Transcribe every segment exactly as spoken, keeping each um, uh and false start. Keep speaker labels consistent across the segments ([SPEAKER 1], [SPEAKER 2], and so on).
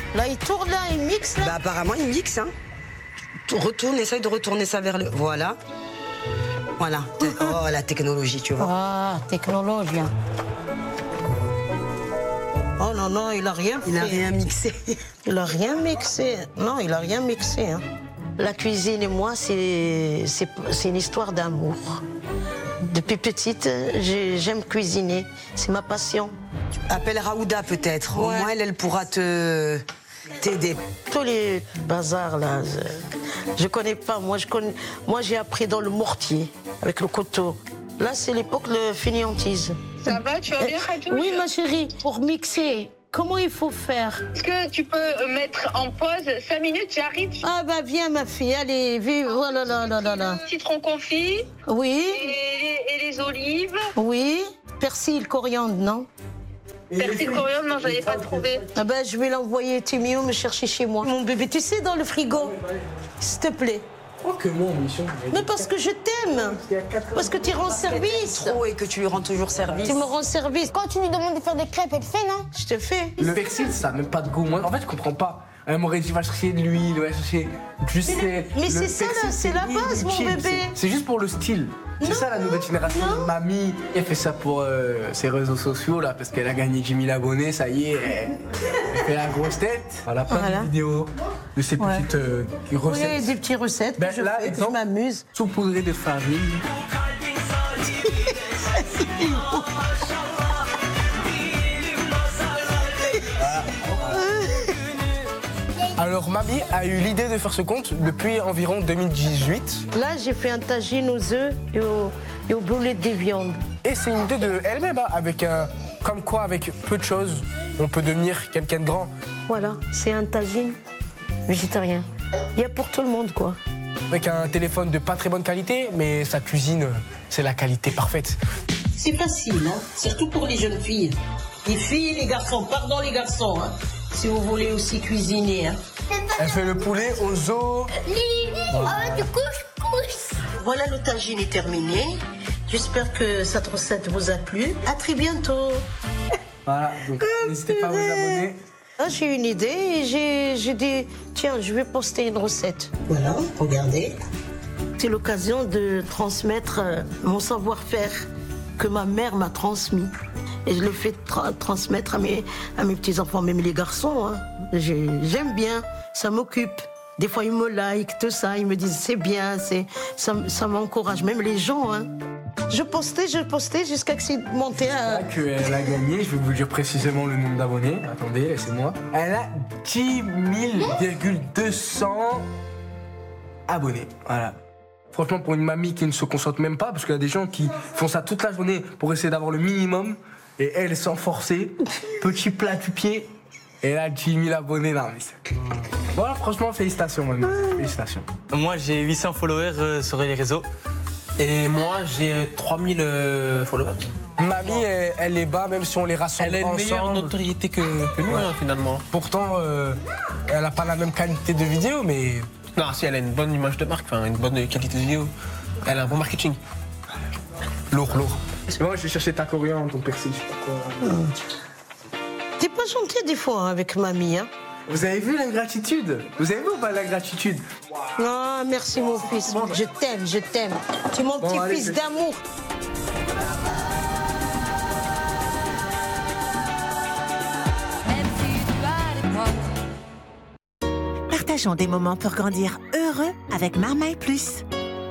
[SPEAKER 1] Là, il tourne, là, il mixe, là.
[SPEAKER 2] Bah, apparemment, il mixe, hein. Retourne, essaye de retourner ça vers le... Voilà. Voilà. Oh, la technologie, tu vois.
[SPEAKER 1] Ah, technologie. Oh non, non, il a rien fait.
[SPEAKER 2] Il n'a rien mixé.
[SPEAKER 1] Il a rien mixé. Non, il a rien mixé. Hein. La cuisine et moi, c'est, c'est, c'est une histoire d'amour. Depuis petite, j'aime cuisiner. C'est ma passion.
[SPEAKER 2] Appelle Raouda, peut-être. Ouais. Au moins, elle, elle pourra te... t'aider.
[SPEAKER 1] Tous les bazars, là, je, je connais pas. Moi, je connais, moi, j'ai appris dans le mortier, avec le couteau. Là, c'est l'époque de fainéantise.
[SPEAKER 3] Ça va, tu vas bien, Khadija?
[SPEAKER 1] Oui, ma chérie, pour mixer, comment il faut faire?
[SPEAKER 3] Est-ce que tu peux mettre en pause cinq minutes, j'arrive?
[SPEAKER 1] Ah bah viens, ma fille, allez, vive, voilà, là, là, là, là.
[SPEAKER 3] Citron confit.
[SPEAKER 1] Oui.
[SPEAKER 3] Et, et les olives.
[SPEAKER 1] Oui. Persil, coriandre, non?
[SPEAKER 3] Persil, coriandre, non, j'avais pas trouvé.
[SPEAKER 1] Ah ben, je vais l'envoyer, Timio, me chercher chez moi. Mon bébé, tu sais, dans le frigo, s'il te plaît.
[SPEAKER 4] Oh, que moi, en mission.
[SPEAKER 1] Mais parce que je t'aime. Parce que tu rends service.
[SPEAKER 2] Trop et que tu lui rends toujours service.
[SPEAKER 1] Tu me rends service.
[SPEAKER 5] Quand tu lui demandes de faire des crêpes, elle fait, non?
[SPEAKER 1] Je te fais.
[SPEAKER 4] Le persil, ça n'a même pas de goût. Moi, en fait, je comprends pas. Elle m'aurait dit, va chercher de l'huile, va chercher du sel.
[SPEAKER 1] Mais c'est ça, là, c'est la base, mon bébé.
[SPEAKER 4] C'est juste pour le style. C'est ça la nouvelle génération de mamie. Elle fait ça pour euh, ses réseaux sociaux, là, parce qu'elle a gagné dix mille abonnés, ça y est, elle, elle fait la grosse tête. Voilà, plein
[SPEAKER 1] Voilà.
[SPEAKER 4] de vidéos de ces
[SPEAKER 1] Ouais.
[SPEAKER 4] petites euh, recettes.
[SPEAKER 1] Oui, des petites recettes
[SPEAKER 4] Ben,
[SPEAKER 1] que je
[SPEAKER 4] là,
[SPEAKER 1] fais, que
[SPEAKER 4] exemple,
[SPEAKER 1] je m'amuse.
[SPEAKER 4] Saupoudré de farine. Alors, mamie a eu l'idée de faire ce compte depuis environ deux mille dix-huit.
[SPEAKER 1] Là, j'ai fait un tagine aux œufs et aux, et aux boulettes de viande.
[SPEAKER 4] Et c'est une idée de elle-même, hein, avec un, comme quoi, avec peu de choses, on peut devenir quelqu'un de grand.
[SPEAKER 1] Voilà, c'est un tagine végétarien. Il y a pour tout le monde, quoi.
[SPEAKER 4] Avec un téléphone de pas très bonne qualité, mais sa cuisine, c'est la qualité parfaite.
[SPEAKER 1] C'est facile, hein, surtout pour les jeunes filles. Les filles, les garçons, pardon les garçons, hein, si vous voulez aussi cuisiner. Hein.
[SPEAKER 4] Elle fait le poulet aux os.
[SPEAKER 5] Oh, du couscous.
[SPEAKER 1] Voilà, le tagine est terminé. J'espère que cette recette vous a plu. À très bientôt.
[SPEAKER 4] Voilà, donc n'hésitez pas à vous abonner.
[SPEAKER 1] Ah, j'ai une idée et j'ai, j'ai dit, tiens, je vais poster une recette. Voilà, regardez. C'est l'occasion de transmettre euh, mon savoir-faire que ma mère m'a transmis. Et je le fais tra- transmettre à mes, à mes petits-enfants, même les garçons. Hein. J'ai- j'aime bien, ça m'occupe. Des fois, ils me like, tout ça. Ils me disent, c'est bien, c'est, ça, ça m'encourage. Même les gens, hein. Je postais, je postais jusqu'à que c'est monté à...
[SPEAKER 4] Là qu'elle a gagné, je vais vous dire précisément le nombre d'abonnés. Attendez, laissez-moi. Elle a dix mille deux cents abonnés. Voilà. Franchement, pour une mamie qui ne se concentre même pas, parce qu'il y a des gens qui font ça toute la journée pour essayer d'avoir le minimum, et elle, sans forcer, petit plat du pied, et elle a dix mille abonnés là. Voilà, franchement, félicitations, mamie. Félicitations.
[SPEAKER 6] Moi, j'ai huit cents followers euh, sur les réseaux.
[SPEAKER 7] Et moi, j'ai trois mille euh, followers.
[SPEAKER 4] Mamie, elle, elle est bas, même si on les rassemble
[SPEAKER 7] Elle a une meilleure
[SPEAKER 4] ensemble.
[SPEAKER 7] notoriété que, que nous, hein, finalement.
[SPEAKER 4] Pourtant, euh, elle n'a pas la même qualité de vidéo, mais...
[SPEAKER 7] Non, si, elle a une bonne image de marque, enfin, une bonne qualité de vidéo. Elle a un bon marketing.
[SPEAKER 4] Lourd, lourd. Moi, je vais chercher ta coriandre, ton persil, je sais pas quoi.
[SPEAKER 1] T'es pas gentil des fois hein, avec mamie, hein.
[SPEAKER 4] Vous avez vu l'ingratitude? Vous avez vu ou pas l'ingratitude?
[SPEAKER 1] Non, merci mon fils. Je t'aime, je t'aime. Tu es mon
[SPEAKER 4] Bon,
[SPEAKER 1] petit
[SPEAKER 4] allez,
[SPEAKER 1] fils
[SPEAKER 4] c'est-
[SPEAKER 1] d'amour.
[SPEAKER 8] Partageons des moments pour grandir heureux avec Marmaille Plus.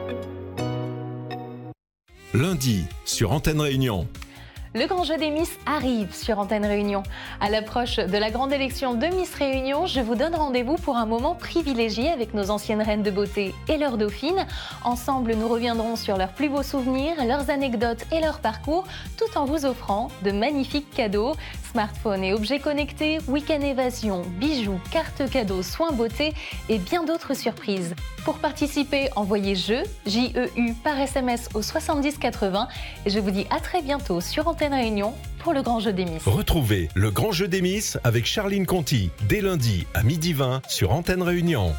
[SPEAKER 9] Lundi, sur Antenne Réunion.
[SPEAKER 10] Le grand jeu des Miss arrive sur Antenne Réunion. À l'approche de la grande élection de Miss Réunion, je vous donne rendez-vous pour un moment privilégié avec nos anciennes reines de beauté et leurs dauphines. Ensemble, nous reviendrons sur leurs plus beaux souvenirs, leurs anecdotes et leur parcours, tout en vous offrant de magnifiques cadeaux. Smartphones et objets connectés, week-end évasion, bijoux, cartes cadeaux, soins beauté et bien d'autres surprises. Pour participer, envoyez jeu, J E U par S M S au soixante-dix quatre-vingts et je vous dis à très bientôt sur Antenne Réunion pour le grand jeu des Miss.
[SPEAKER 9] Retrouvez le grand jeu des Miss avec Charline Conti dès lundi à midi vingt sur Antenne Réunion.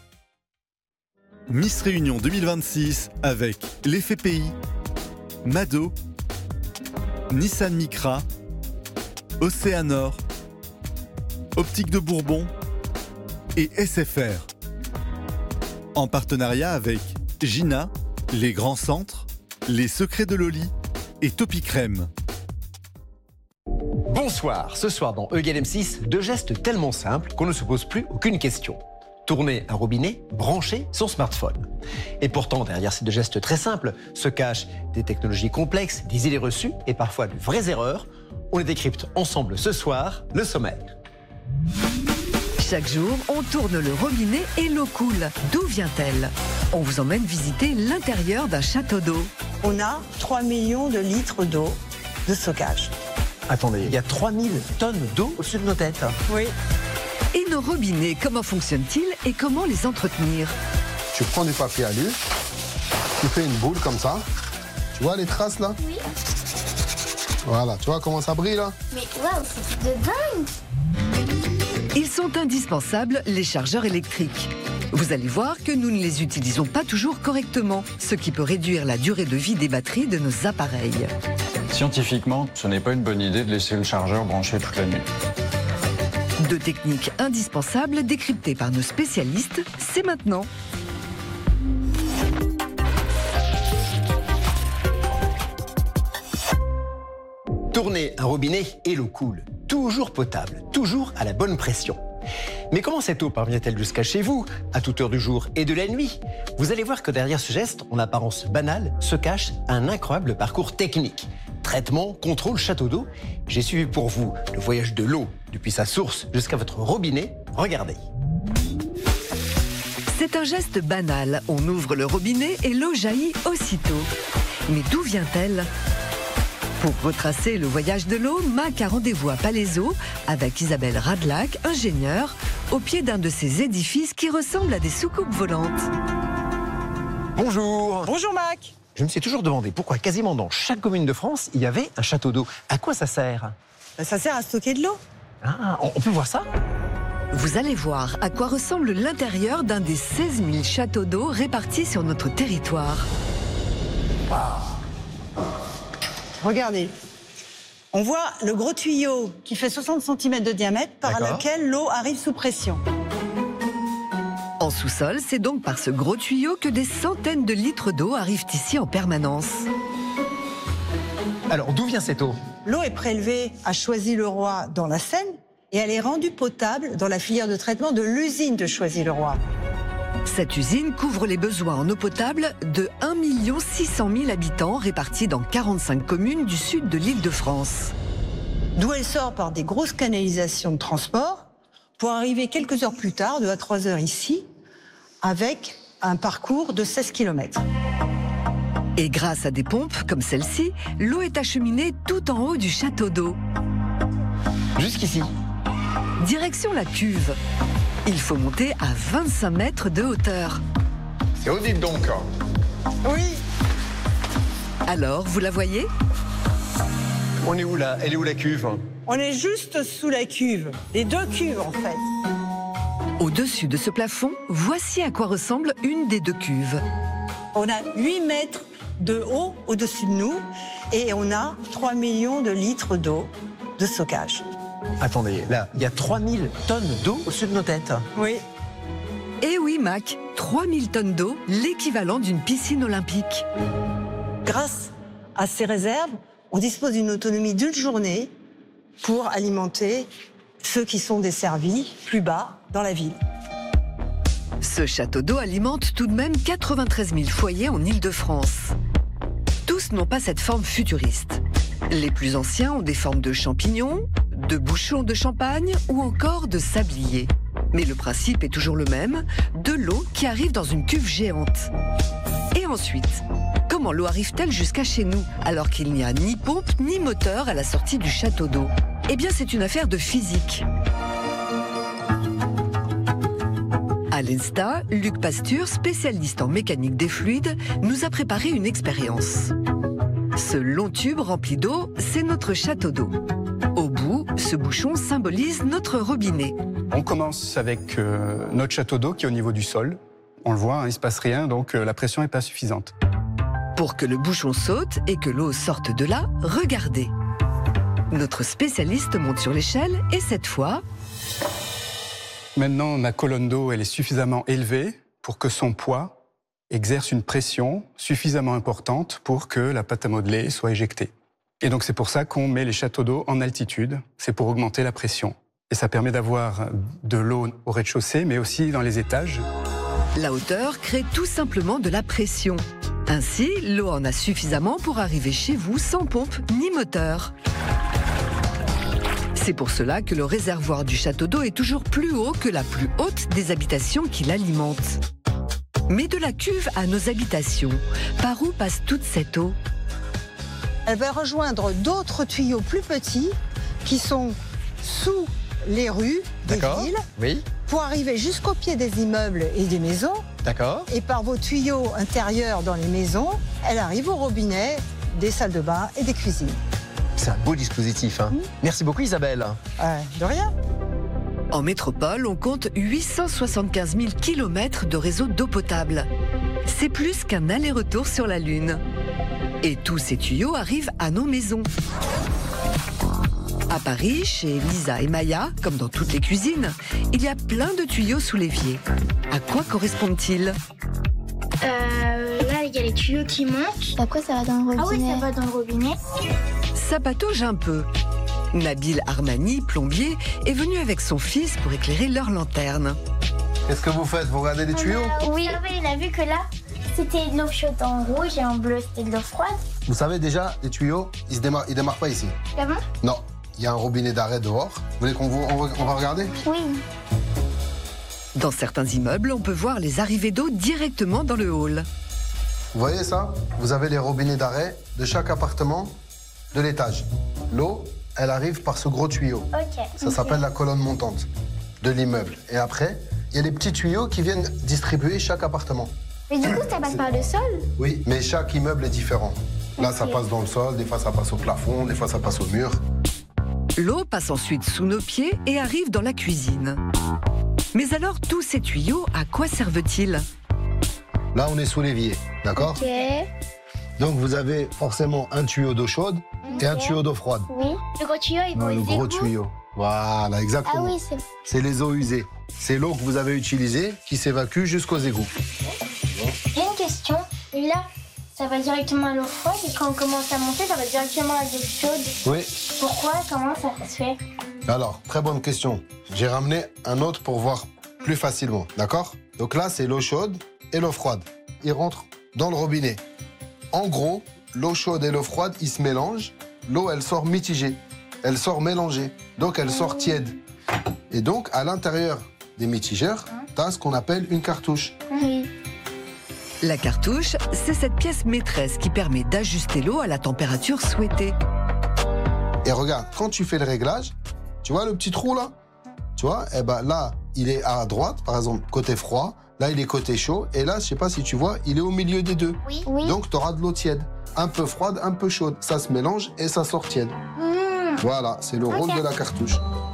[SPEAKER 11] Miss Réunion deux mille vingt-six avec l'Effet Pays, Mado, Nissan Micra, Océanor, Optique de Bourbon, et S F R. En partenariat avec Gina, Les Grands Centres, Les Secrets de Loli et Topi Crème.
[SPEAKER 12] Bonsoir, ce soir dans E égale M six, deux gestes tellement simples qu'on ne se pose plus aucune question. Tourner un robinet, brancher son smartphone. Et pourtant, derrière ces deux gestes très simples, se cachent des technologies complexes, des idées reçues et parfois de vraies erreurs. On les décrypte ensemble ce soir, le sommaire.
[SPEAKER 13] Chaque jour, on tourne le robinet et l'eau coule. D'où vient-elle? On vous emmène visiter l'intérieur d'un château d'eau.
[SPEAKER 14] On a trois millions de litres d'eau de stockage.
[SPEAKER 12] Attendez, il y a trois mille tonnes d'eau au-dessus de nos têtes.
[SPEAKER 14] Oui.
[SPEAKER 13] Et nos robinets, comment fonctionnent-ils et comment les entretenir?
[SPEAKER 15] Tu prends du papier alu, tu fais une boule comme ça. Tu vois les traces là?
[SPEAKER 5] Oui.
[SPEAKER 15] Voilà, tu vois comment ça brille là?
[SPEAKER 5] Mais waouh, c'est de dingue!
[SPEAKER 13] Ils sont indispensables, les chargeurs électriques. Vous allez voir que nous ne les utilisons pas toujours correctement, ce qui peut réduire la durée de vie des batteries de nos appareils.
[SPEAKER 16] Scientifiquement, ce n'est pas une bonne idée de laisser le chargeur branché toute la nuit.
[SPEAKER 13] Deux techniques indispensables décryptées par nos spécialistes, c'est maintenant.
[SPEAKER 12] Tourner un robinet et l'eau coule. Toujours potable, toujours à la bonne pression. Mais comment cette eau parvient-elle jusqu'à chez vous, à toute heure du jour et de la nuit? Vous allez voir que derrière ce geste, en apparence banal, se cache un incroyable parcours technique. Traitement, contrôle, château d'eau. J'ai suivi pour vous le voyage de l'eau, depuis sa source jusqu'à votre robinet. Regardez.
[SPEAKER 13] C'est un geste banal. On ouvre le robinet et l'eau jaillit aussitôt. Mais d'où vient-elle? Pour retracer le voyage de l'eau, Mac a rendez-vous à Palaiseau avec Isabelle Radlac, ingénieure, au pied d'un de ces édifices qui ressemblent à des soucoupes volantes.
[SPEAKER 12] Bonjour.
[SPEAKER 14] Bonjour Mac.
[SPEAKER 12] Je me suis toujours demandé pourquoi quasiment dans chaque commune de France, il y avait un château d'eau. À quoi ça sert?
[SPEAKER 14] Ben, ça sert à stocker de l'eau.
[SPEAKER 12] Ah, on peut voir ça?
[SPEAKER 13] Vous allez voir à quoi ressemble l'intérieur d'un des seize mille châteaux d'eau répartis sur notre territoire.
[SPEAKER 14] Wow. Regardez. On voit le gros tuyau qui fait soixante centimètres de diamètre par lequel l'eau arrive sous pression.
[SPEAKER 13] En sous-sol, c'est donc par ce gros tuyau que des centaines de litres d'eau arrivent ici en permanence.
[SPEAKER 12] Alors, d'où vient cette eau?
[SPEAKER 14] L'eau est prélevée à Choisy-le-Roi dans la Seine et elle est rendue potable dans la filière de traitement de l'usine de Choisy-le-Roi.
[SPEAKER 13] Cette usine couvre les besoins en eau potable de un million six cent mille habitants répartis dans quarante-cinq communes du sud de l'Île-de-France.
[SPEAKER 14] D'où elle sort par des grosses canalisations de transport pour arriver quelques heures plus tard, deux à trois heures ici, avec un parcours de seize kilomètres.
[SPEAKER 13] Et grâce à des pompes comme celle-ci, l'eau est acheminée tout en haut du château d'eau.
[SPEAKER 12] Jusqu'ici.
[SPEAKER 13] Direction la cuve. Il faut monter à vingt-cinq mètres de hauteur.
[SPEAKER 15] C'est haut, dites donc.
[SPEAKER 14] Oui.
[SPEAKER 13] Alors, vous la voyez?
[SPEAKER 12] On est où là? Elle est où la cuve?
[SPEAKER 14] On est juste sous la cuve. Les deux cuves, en fait.
[SPEAKER 13] Au-dessus de ce plafond, voici à quoi ressemble une des deux cuves.
[SPEAKER 14] On a huit mètres de haut au-dessus de nous et on a trois millions de litres d'eau de stockage.
[SPEAKER 12] Attendez, là, il y a trois mille tonnes d'eau au-dessus de nos têtes.
[SPEAKER 14] Oui.
[SPEAKER 13] Eh oui, Mac, trois mille tonnes d'eau, l'équivalent d'une piscine olympique.
[SPEAKER 14] Grâce à ces réserves, on dispose d'une autonomie d'une journée pour alimenter ceux qui sont desservis plus bas dans la ville.
[SPEAKER 13] Ce château d'eau alimente tout de même quatre-vingt-treize mille foyers en Île-de-France. Tous n'ont pas cette forme futuriste. Les plus anciens ont des formes de champignons, de bouchons de champagne ou encore de sablier. Mais le principe est toujours le même, de l'eau qui arrive dans une cuve géante. Et ensuite, comment l'eau arrive-t-elle jusqu'à chez nous alors qu'il n'y a ni pompe ni moteur à la sortie du château d'eau? Eh bien, c'est une affaire de physique. À l'Insta, Luc Pasture, spécialiste en mécanique des fluides, nous a préparé une expérience. Ce long tube rempli d'eau, c'est notre château d'eau. Au bout, ce bouchon symbolise notre robinet.
[SPEAKER 17] On commence avec euh, notre château d'eau qui est au niveau du sol. On le voit, hein, il ne se passe rien, donc euh, la pression n'est pas suffisante.
[SPEAKER 13] Pour que le bouchon saute et que l'eau sorte de là, regardez. Notre spécialiste monte sur l'échelle et cette fois...
[SPEAKER 17] Maintenant, ma colonne d'eau, elle est suffisamment élevée pour que son poids exerce une pression suffisamment importante pour que la pâte à modeler soit éjectée. Et donc c'est pour ça qu'on met les châteaux d'eau en altitude, c'est pour augmenter la pression. Et ça permet d'avoir de l'eau au rez-de-chaussée, mais aussi dans les étages.
[SPEAKER 13] La hauteur crée tout simplement de la pression. Ainsi, l'eau en a suffisamment pour arriver chez vous sans pompe ni moteur. C'est pour cela que le réservoir du château d'eau est toujours plus haut que la plus haute des habitations qui l'alimentent. Mais de la cuve à nos habitations, par où passe toute cette eau ?
[SPEAKER 14] Elle va rejoindre d'autres tuyaux plus petits qui sont sous les rues des villes
[SPEAKER 12] oui.
[SPEAKER 14] pour arriver jusqu'au pied des immeubles et des maisons.
[SPEAKER 12] D'accord.
[SPEAKER 14] Et par vos tuyaux intérieurs dans les maisons, elle arrive au robinet des salles de bain et des cuisines.
[SPEAKER 12] C'est un beau dispositif. Hein. Mmh. Merci beaucoup Isabelle.
[SPEAKER 14] Euh, de rien.
[SPEAKER 13] En métropole, on compte huit cent soixante-quinze mille kilomètres de réseau d'eau potable. C'est plus qu'un aller-retour sur la Lune. Et tous ces tuyaux arrivent à nos maisons. À Paris, chez Lisa et Maya, comme dans toutes les cuisines, il y a plein de tuyaux sous l'évier. À quoi correspondent-ils ?
[SPEAKER 5] Euh, là, il y a les tuyaux qui montent. Après, ça va dans le robinet. Ah oui, ça va dans le robinet.
[SPEAKER 13] Ça patauge un peu. Nabil Armani, plombier, est venu avec son fils pour éclairer leur lanterne.
[SPEAKER 15] Qu'est-ce que vous faites? Vous regardez les tuyaux?
[SPEAKER 5] euh, Oui, il a vu que là, c'était de l'eau chaude en rouge et en bleu, c'était de l'eau froide.
[SPEAKER 15] Vous savez déjà, les tuyaux, ils ne démarrent, ils démarrent pas ici.
[SPEAKER 5] Ah bon?
[SPEAKER 15] Non, il y a un robinet d'arrêt dehors. Vous voulez qu'on vous, on, on va regarder?
[SPEAKER 5] Oui.
[SPEAKER 13] Dans certains immeubles, on peut voir les arrivées d'eau directement dans le hall.
[SPEAKER 15] Vous voyez ça? Vous avez les robinets d'arrêt de chaque appartement de l'étage. L'eau, elle arrive par ce gros tuyau.
[SPEAKER 5] Ok.
[SPEAKER 15] Ça
[SPEAKER 5] okay.
[SPEAKER 15] s'appelle la colonne montante de l'immeuble. Et après, il y a les petits tuyaux qui viennent distribuer chaque appartement.
[SPEAKER 5] Mais du coup, ça passe par le sol?
[SPEAKER 15] Oui, mais chaque immeuble est différent. Là, okay. ça passe dans le sol, des fois ça passe au plafond, des fois ça passe au mur.
[SPEAKER 13] L'eau passe ensuite sous nos pieds et arrive dans la cuisine. Mais alors, tous ces tuyaux, à quoi servent-ils?
[SPEAKER 15] Là, on est sous l'évier, d'accord?
[SPEAKER 5] Ok.
[SPEAKER 15] Donc, vous avez forcément un tuyau d'eau chaude okay. et un tuyau d'eau froide.
[SPEAKER 5] Oui. Le gros tuyau, il va
[SPEAKER 15] Le gros tuyau. Voilà, exactement.
[SPEAKER 5] Ah oui, c'est...
[SPEAKER 15] C'est les eaux usées. C'est l'eau que vous avez utilisée qui s'évacue jusqu'aux égouts.
[SPEAKER 5] J'ai une question. Là, ça va directement à l'eau froide et quand on commence à monter, ça va directement à l'eau chaude.
[SPEAKER 15] Oui.
[SPEAKER 5] Pourquoi? Comment ça se fait?
[SPEAKER 15] Alors, très bonne question. J'ai ramené un autre pour voir plus facilement, d'accord? Donc là, c'est l'eau chaude et l'eau froide. Ils rentrent dans le robinet. En gros, l'eau chaude et l'eau froide, ils se mélangent. L'eau, elle sort mitigée. Elle sort mélangée. Donc, elle sort tiède. Et donc, à l'intérieur des mitigeurs, tu as ce qu'on appelle une cartouche.
[SPEAKER 5] Oui.
[SPEAKER 13] La cartouche, c'est cette pièce maîtresse qui permet d'ajuster l'eau à la température souhaitée.
[SPEAKER 15] Et regarde, quand tu fais le réglage, tu vois le petit trou là? Tu vois? Eh ben là, il est à droite, par exemple, côté froid. Là, il est côté chaud. Et là, je sais pas si tu vois, il est au milieu des deux.
[SPEAKER 5] Oui. oui.
[SPEAKER 15] Donc, tu auras de l'eau tiède. Un peu froide, un peu chaude. Ça se mélange et ça sort tiède.
[SPEAKER 5] Mmh.
[SPEAKER 15] Voilà, c'est le okay. rôle de la cartouche.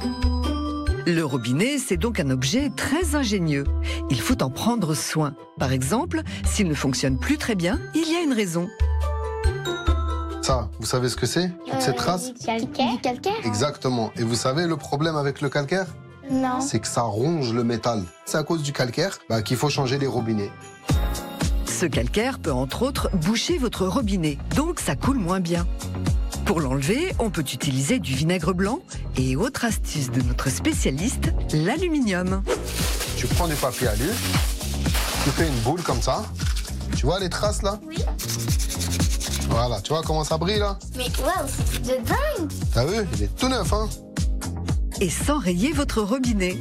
[SPEAKER 13] Le robinet, c'est donc un objet très ingénieux. Il faut en prendre soin. Par exemple, s'il ne fonctionne plus très bien, il y a une raison.
[SPEAKER 15] Ça, vous savez ce que c'est? Toute euh, cette trace?
[SPEAKER 5] Du calcaire. Du calcaire.
[SPEAKER 15] Exactement. Et vous savez le problème avec le calcaire?
[SPEAKER 5] Non.
[SPEAKER 15] C'est que ça ronge le métal. C'est à cause du calcaire bah, qu'il faut changer les robinets.
[SPEAKER 13] Ce calcaire peut entre autres boucher votre robinet, donc ça coule moins bien. Pour l'enlever, on peut utiliser du vinaigre blanc et autre astuce de notre spécialiste, l'aluminium.
[SPEAKER 15] Tu prends du papier alu, tu fais une boule comme ça. Tu vois les traces là?
[SPEAKER 5] Oui.
[SPEAKER 15] Voilà, tu vois comment ça brille là?
[SPEAKER 5] Mais waouh, c'est de dingue!
[SPEAKER 15] T'as vu? Il est tout neuf, hein?
[SPEAKER 13] Et sans rayer votre robinet.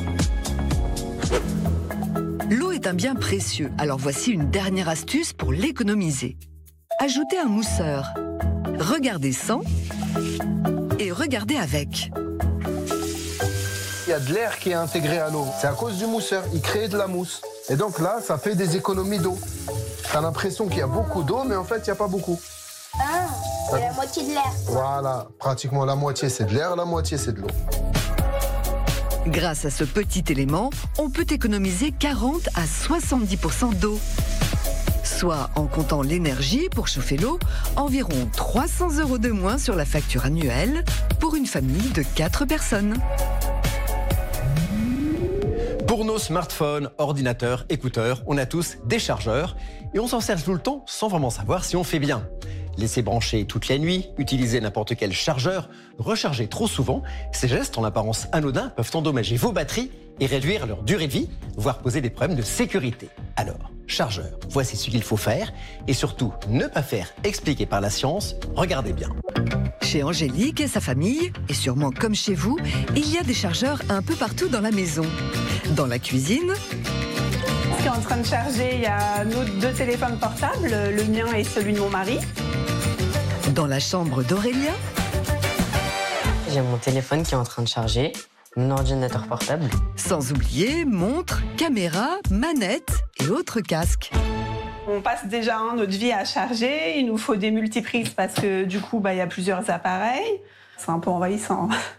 [SPEAKER 13] L'eau est un bien précieux, alors voici une dernière astuce pour l'économiser. Ajoutez un mousseur. Regardez sans et regardez avec.
[SPEAKER 15] Il y a de l'air qui est intégré à l'eau. C'est à cause du mousseur. Il crée de la mousse. Et donc là, ça fait des économies d'eau. T'as l'impression qu'il y a beaucoup d'eau, mais en fait, il n'y a pas beaucoup.
[SPEAKER 5] Ah, c'est la moitié de l'air.
[SPEAKER 15] Voilà, pratiquement la moitié, c'est de l'air, la moitié, c'est de l'eau.
[SPEAKER 13] Grâce à ce petit élément, on peut économiser quarante à soixante-dix pour cent d'eau. Soit, en comptant l'énergie pour chauffer l'eau, environ trois cents euros de moins sur la facture annuelle pour une famille de quatre personnes.
[SPEAKER 12] Pour nos smartphones, ordinateurs, écouteurs, on a tous des chargeurs et on s'en sert tout le temps sans vraiment savoir si on fait bien. Laisser brancher toute la nuit, utiliser n'importe quel chargeur, recharger trop souvent, ces gestes en apparence anodins peuvent endommager vos batteries et réduire leur durée de vie, voire poser des problèmes de sécurité. Alors, chargeur, voici ce qu'il faut faire et surtout ne pas faire expliquer par la science, regardez bien.
[SPEAKER 13] Chez Angélique et sa famille, et sûrement comme chez vous, il y a des chargeurs un peu partout dans la maison. Dans la cuisine...
[SPEAKER 18] Ce qui est en train de charger, il y a nos deux téléphones portables, le mien et celui de mon mari.
[SPEAKER 13] Dans la chambre d'Aurélia.
[SPEAKER 2] J'ai mon téléphone qui est en train de charger, mon ordinateur portable.
[SPEAKER 13] Sans oublier montre, caméra, manette et autres casques.
[SPEAKER 18] On passe déjà hein, notre vie à charger, il nous faut des multiprises parce que du coup, bah, y a plusieurs appareils. C'est un peu envahissant.